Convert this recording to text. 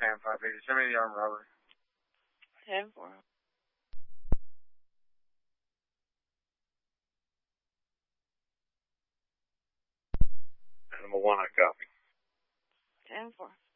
Sam 580. Send me the armed robbery. 10-4. Animal 1, I copy. 10-4.